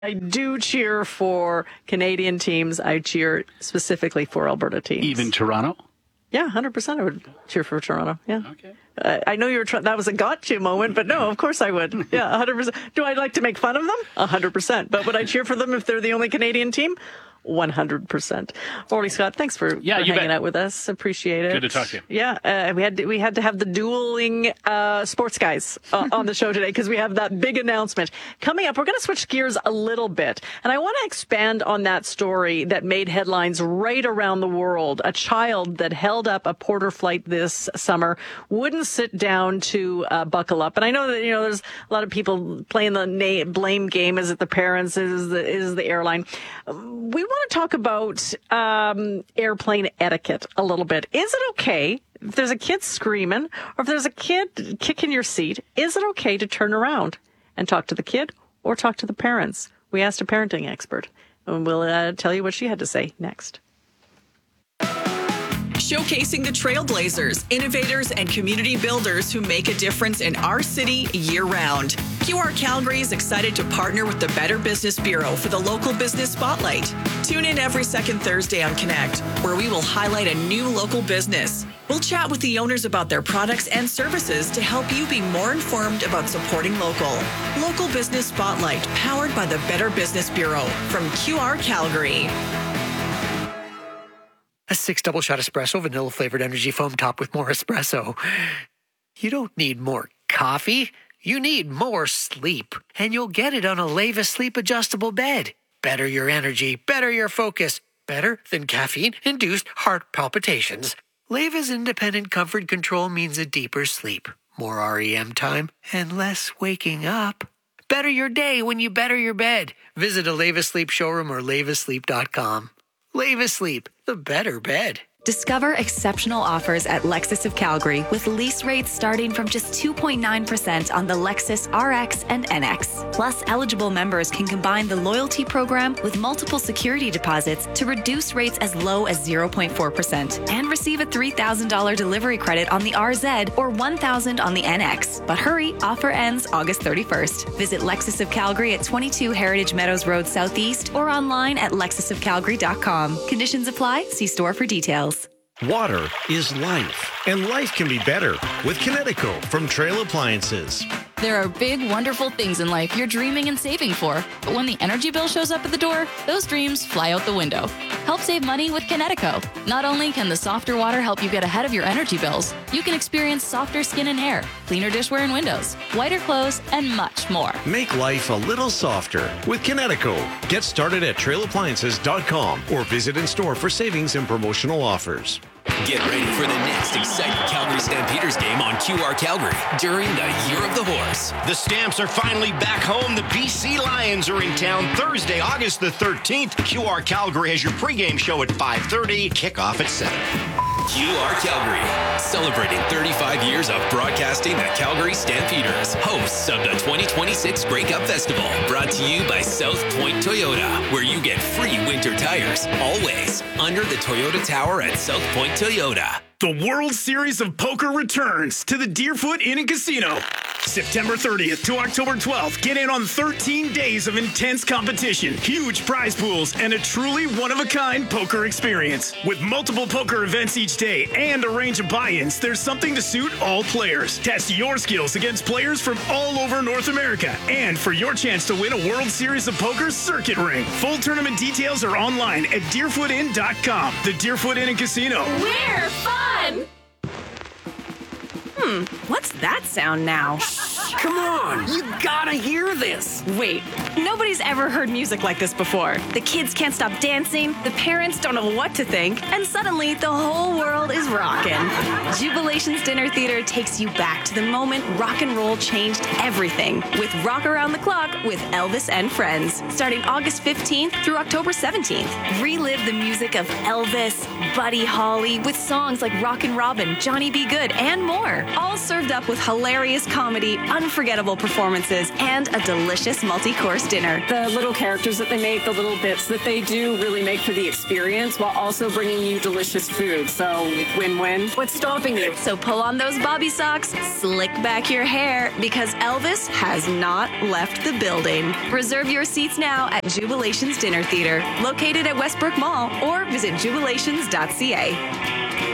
I do cheer for Canadian teams. I cheer specifically for Alberta teams. Even Toronto? Yeah, 100% I would cheer for Toronto. Yeah. Okay. I know you were that was a gotcha moment, but no, of course I would. Yeah, 100%. Do I like to make fun of them? 100%. But would I cheer for them if they're the only Canadian team? 100%. Morley Scott, thanks for hanging out with us. Appreciate it. Good to talk to you. Yeah, we had to have the dueling sports guys on the show today because we have that big announcement coming up. We're going to switch gears a little bit, and I want to expand on that story that made headlines right around the world. A child that held up a Porter flight this summer wouldn't sit down to buckle up, and I know that there's a lot of people playing the blame game. Is it the parents? Is the airline? We want to talk about airplane etiquette a little bit. Is it okay if there's a kid screaming or if there's a kid kicking your seat? Is it okay to turn around and talk to the kid or talk to the parents? We asked a parenting expert, and we'll tell you what she had to say next. Showcasing the trailblazers, innovators, and community builders who make a difference in our city year-round. QR Calgary is excited to partner with the Better Business Bureau for the Local Business Spotlight. Tune in every second Thursday on Connect, where we will highlight a new local business. We'll chat with the owners about their products and services to help you be more informed about supporting local. Local Business Spotlight, powered by the Better Business Bureau from QR Calgary. A 6 double-shot espresso, vanilla-flavored energy foam topped with more espresso. You don't need more coffee. You need more sleep. And you'll get it on a Leva Sleep Adjustable Bed. Better your energy, better your focus. Better than caffeine-induced heart palpitations. Leva's independent comfort control means a deeper sleep, more REM time, and less waking up. Better your day when you better your bed. Visit a Leva Sleep showroom or levasleep.com. Leva Sleep, the better bed. Discover exceptional offers at Lexus of Calgary with lease rates starting from just 2.9% on the Lexus RX and NX. Plus, eligible members can combine the loyalty program with multiple security deposits to reduce rates as low as 0.4% and receive a $3,000 delivery credit on the RZ or $1,000 on the NX. But hurry, offer ends August 31st. Visit Lexus of Calgary at 22 Heritage Meadows Road Southeast or online at lexusofcalgary.com. Conditions apply. See store for details. Water is life, and life can be better with Kinetico from Trail Appliances. There are big, wonderful things in life you're dreaming and saving for. But when the energy bill shows up at the door, those dreams fly out the window. Help save money with Kinetico. Not only can the softer water help you get ahead of your energy bills, you can experience softer skin and hair, cleaner dishware and windows, whiter clothes, and much more. Make life a little softer with Kinetico. Get started at trailappliances.com or visit in store for savings and promotional offers. Get ready for the next exciting Calgary Stampeders game on QR Calgary during the Year of the Horse. The Stamps are finally back home. The BC Lions are in town Thursday, August the 13th. QR Calgary has your pregame show at 5:30, kickoff at 7. QR Calgary, celebrating 35 years of broadcasting the Calgary Stampeders, hosts of the 2026 Grey Cup Festival, brought to you by South Point Toyota, where you get free winter tires, always, under the Toyota Tower at South Point Toyota. The World Series of Poker returns to the Deerfoot Inn and Casino. September 30th to October 12th. Get in on 13 days of intense competition, huge prize pools, and a truly one-of-a-kind poker experience. With multiple poker events each day and a range of buy-ins, there's something to suit all players. Test your skills against players from all over North America. And for your chance to win a World Series of Poker circuit ring. Full tournament details are online at deerfootin.com. The Deerfoot Inn and Casino. We're fun! What's that sound now? Come on, you gotta hear this. Wait, nobody's ever heard music like this before. The kids can't stop dancing, the parents don't know what to think, and suddenly the whole world is rocking. Jubilation's Dinner Theater takes you back to the moment rock and roll changed everything with Rock Around the Clock with Elvis and Friends, starting August 15th through October 17th. Relive the music of Elvis, Buddy Holly, with songs like Rockin' Robin, Johnny B. Good, and more. All served up with hilarious comedy, unforgettable performances, and a delicious multi-course dinner. The little characters that they make, the little bits that they do really make for the experience while also bringing you delicious food. So win-win. What's stopping you? So pull on those bobby socks, slick back your hair, because Elvis has not left the building. Reserve your seats now at Jubilations Dinner Theater, located at Westbrook Mall, or visit jubilations.ca.